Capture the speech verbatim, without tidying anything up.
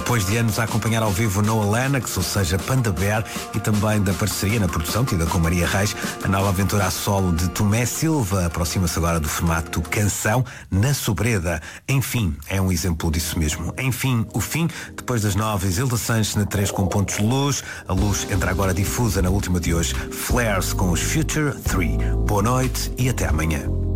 Depois de anos a acompanhar ao vivo Noah Lennox, ou seja, Panda Bear, e também da parceria na produção tida com Maria Reis, a nova aventura a solo de Tomé Silva aproxima-se agora do formato canção na sobreda. Enfim, é um exemplo disso mesmo. Enfim, o fim, depois das nove, Isilda Sanches na três com pontos de luz. A luz entra agora difusa na última de hoje. Flares com os Future três. Boa noite e até amanhã.